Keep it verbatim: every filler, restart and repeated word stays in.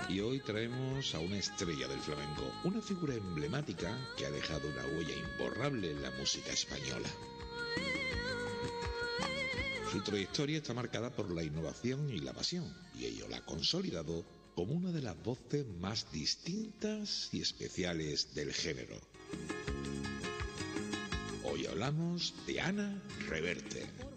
Y hoy traemos a una estrella del flamenco, una figura emblemática que ha dejado una huella imborrable en la música española. Su trayectoria está marcada por la innovación y la pasión, y ello la ha consolidado como una de las voces más distintas y especiales del género. Hoy hablamos de Ana Reverte.